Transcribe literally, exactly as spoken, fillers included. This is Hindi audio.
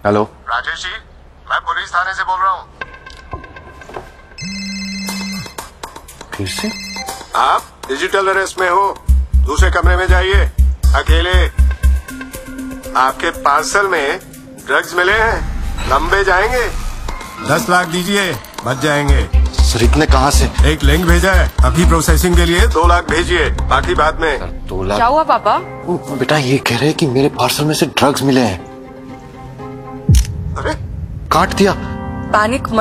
हेलो राजेश जी, मैं पुलिस थाने से बोल रहा हूँ। फिर से? आप डिजिटल अरेस्ट में हो, दूसरे कमरे में जाइए अकेले। आपके पार्सल में ड्रग्स मिले हैं, लंबे जाएंगे। दस लाख दीजिए, बच जाएंगे। सर इतने कहाँ से? एक लिंक भेजा है, अभी प्रोसेसिंग के लिए दो लाख भेजिए, बाकी बाद में। सर दो लाख? क्या हुआ पापा? ओ, बेटा ये कह रहे हैं कि मेरे पार्सल में से ड्रग्स मिले हैं। अरे काट दिया। पैनिक